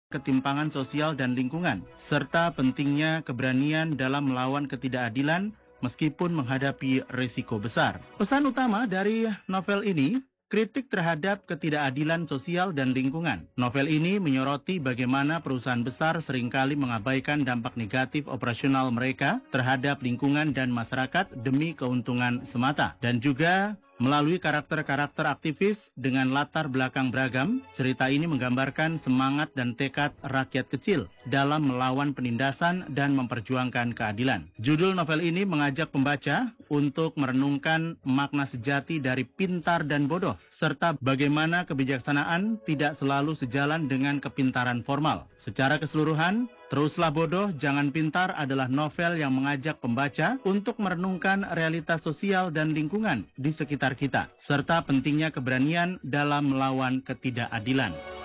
ketimpangan sosial dan lingkungan, serta pentingnya keberanian dalam melawan ketidakadilan meskipun menghadapi risiko besar. Pesan utama dari novel ini, kritik terhadap ketidakadilan sosial dan lingkungan. Novel ini menyoroti bagaimana perusahaan besar seringkali mengabaikan dampak negatif operasional mereka terhadap lingkungan dan masyarakat demi keuntungan semata. Dan juga melalui karakter-karakter aktivis dengan latar belakang beragam, cerita ini menggambarkan semangat dan tekad rakyat kecil dalam melawan penindasan dan memperjuangkan keadilan. Judul novel ini mengajak pembaca untuk merenungkan makna sejati dari pintar dan bodoh, serta bagaimana kebijaksanaan tidak selalu sejalan dengan kepintaran formal. Secara keseluruhan, Teruslah Bodoh, Jangan Pintar adalah novel yang mengajak pembaca untuk merenungkan realitas sosial dan lingkungan di sekitar kita, serta pentingnya keberanian dalam melawan ketidakadilan.